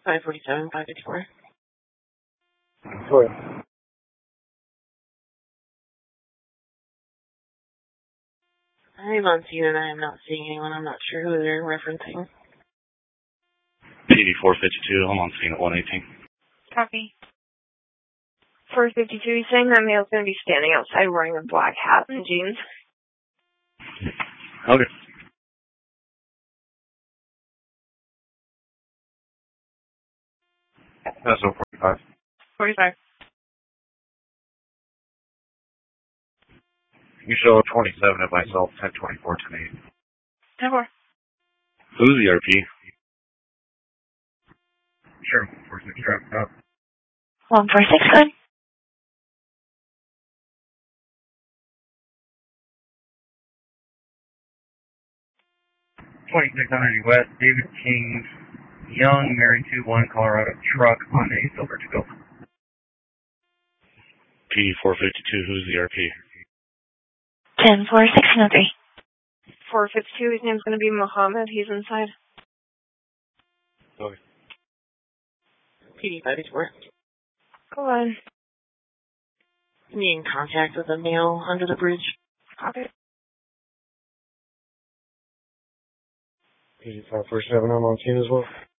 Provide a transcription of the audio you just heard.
547, 554. Go ahead. I'm on scene and I am not seeing anyone. I'm not sure who they're referencing. PD 452, I'm on scene at 118. Copy. 452, he's saying that male's going to be standing outside wearing a black hat and jeans. Okay. That's 45. 45. You show 27 at myself, 1024 to me. 10-4. Who's the RP? Sure, 46 wrapped up. 146, good. 2600 West, David King, Young, married to one Colorado truck on a Silver to go. PD 452, who's the RP? 10-4, 603. 452, his name's going to be Mohammed. He's inside. Okay. PD 584. Go on. Me in contact with a male under the bridge. Copy. PD 547, I'm on scene as well.